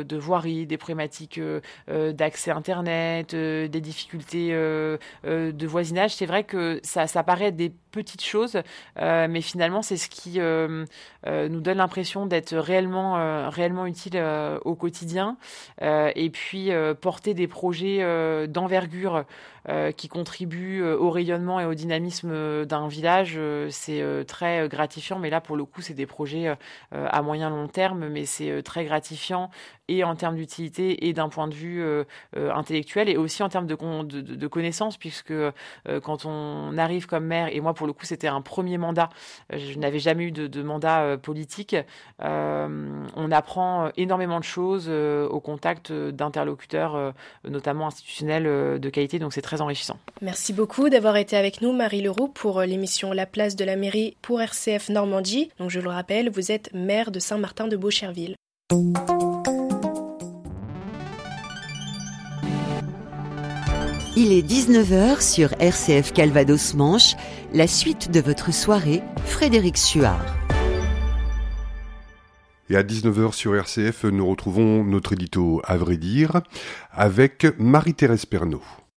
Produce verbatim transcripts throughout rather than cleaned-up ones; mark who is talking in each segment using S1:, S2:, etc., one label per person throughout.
S1: de voirie, des problématiques euh, euh, d'accès Internet, euh, des difficultés euh, euh, de voisinage. C'est vrai que ça, ça paraît être des petites choses, euh, mais finalement, c'est ce qui euh, euh, nous donne l'impression d'être réellement, euh, réellement utile euh, au quotidien. Euh, et puis, euh, porter des projets euh, d'envergure euh, qui contribuent euh, au rayonnement et au dynamisme euh, d'un village, euh, c'est euh, très euh, gratifiant. Mais là, pour le coup, c'est des projets euh, à moyen long terme, mais c'est euh, très gratifiant et en termes d'utilité et d'un point de vue euh, euh, intellectuel et aussi en termes de, con- de, de, de connaissances, puisque euh, quand on arrive comme maire, et moi pour le coup c'était un premier mandat, euh, je n'avais jamais eu de, de mandat euh, politique, euh, on apprend énormément de choses euh, au contact d'interlocuteurs, euh, notamment institutionnels euh, de qualité, donc c'est très enrichissant.
S2: Merci beaucoup d'avoir été avec nous, Marie Leroux, pour l'émission La place de la mairie pour R C F Normandie. Donc je le rappelle, vous êtes maire de Saint-Martin-de-Beaucherville.
S3: Il est dix-neuf heures sur R C F Calvados Manche, la suite de votre soirée, Frédéric Suard.
S4: Et à dix-neuf heures sur R C F, nous retrouvons notre édito À vrai dire avec Marie-Thérèse Pernaut.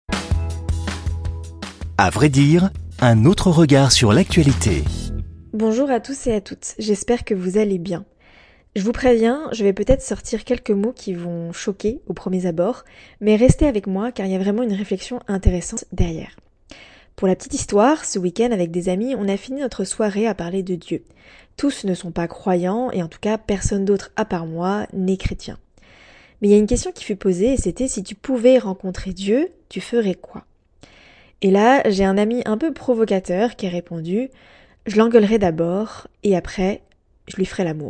S5: À vrai dire, un autre regard sur l'actualité.
S6: Bonjour à tous et à toutes, j'espère que vous allez bien. Je vous préviens, je vais peut-être sortir quelques mots qui vont choquer au premier abord, mais restez avec moi car il y a vraiment une réflexion intéressante derrière. Pour la petite histoire, ce week-end avec des amis, on a fini notre soirée à parler de Dieu. Tous ne sont pas croyants et en tout cas personne d'autre à part moi n'est chrétien. Mais il y a une question qui fut posée et c'était si tu pouvais rencontrer Dieu, tu ferais quoi ? Et là, j'ai un ami un peu provocateur qui a répondu « Je l'engueulerai d'abord et après, je lui ferai l'amour ».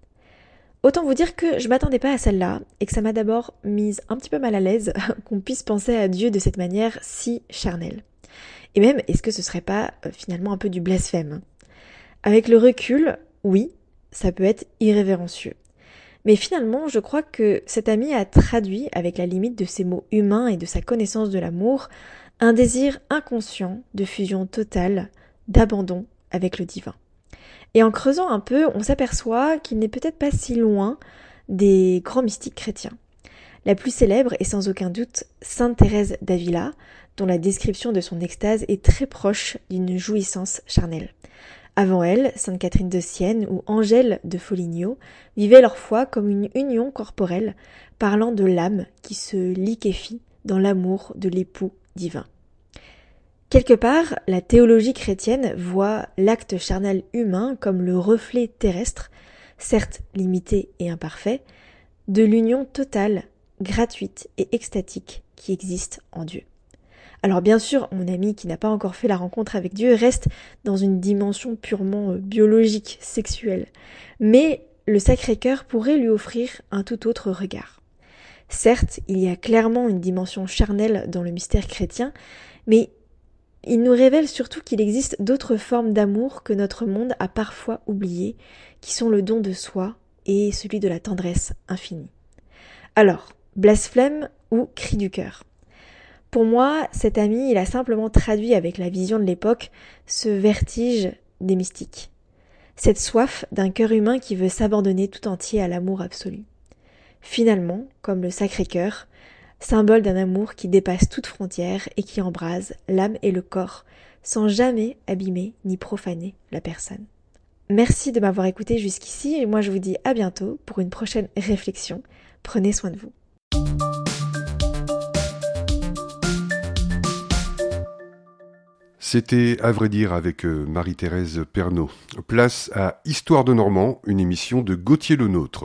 S6: Autant vous dire que je m'attendais pas à celle-là et que ça m'a d'abord mise un petit peu mal à l'aise qu'on puisse penser à Dieu de cette manière si charnelle. Et même, est-ce que ce serait pas euh, finalement un peu du blasphème ? Avec le recul, oui, ça peut être irrévérencieux. Mais finalement, je crois que cet ami a traduit, avec la limite de ses mots humains et de sa connaissance de l'amour, un désir inconscient de fusion totale, d'abandon avec le divin. Et en creusant un peu, on s'aperçoit qu'il n'est peut-être pas si loin des grands mystiques chrétiens. La plus célèbre est sans aucun doute Sainte Thérèse d'Avila, dont la description de son extase est très proche d'une jouissance charnelle. Avant elle, Sainte Catherine de Sienne ou Angèle de Foligno vivaient leur foi comme une union corporelle, parlant de l'âme qui se liquéfie dans l'amour de l'époux divin. Quelque part, la théologie chrétienne voit l'acte charnel humain comme le reflet terrestre, certes limité et imparfait, de l'union totale, gratuite et extatique qui existe en Dieu. Alors bien sûr, mon ami qui n'a pas encore fait la rencontre avec Dieu reste dans une dimension purement biologique, sexuelle, mais le Sacré-Cœur pourrait lui offrir un tout autre regard. Certes, il y a clairement une dimension charnelle dans le mystère chrétien, mais il nous révèle surtout qu'il existe d'autres formes d'amour que notre monde a parfois oubliées, qui sont le don de soi et celui de la tendresse infinie. Alors, blasphème ou cri du cœur ? Pour moi, cet ami, il a simplement traduit avec la vision de l'époque ce vertige des mystiques. Cette soif d'un cœur humain qui veut s'abandonner tout entier à l'amour absolu. Finalement, comme le Sacré-Cœur, symbole d'un amour qui dépasse toute frontière et qui embrase l'âme et le corps, sans jamais abîmer ni profaner la personne. Merci de m'avoir écouté jusqu'ici et moi je vous dis à bientôt pour une prochaine réflexion. Prenez soin de vous.
S4: C'était À vrai dire avec Marie-Thérèse Pernaut. Place à Histoire de Normand, une émission de Gauthier Lenôtre.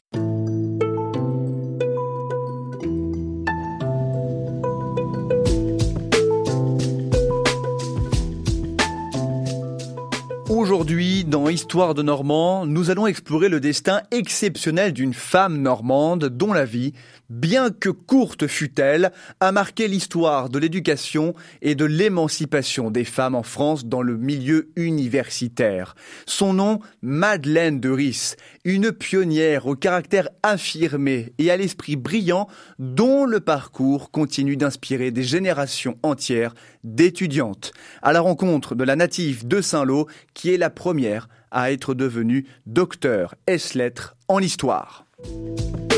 S7: Aujourd'hui, dans Histoire de Normand, nous allons explorer le destin exceptionnel d'une femme normande dont la vie, bien que courte fût-elle, a marqué l'histoire de l'éducation et de l'émancipation des femmes en France dans le milieu universitaire. Son nom, Madeleine de Ris, une pionnière au caractère affirmé et à l'esprit brillant dont le parcours continue d'inspirer des générations entières d'étudiantes. À la rencontre de la native de Saint-Lô, qui est la première à être devenue docteur ès lettres en histoire.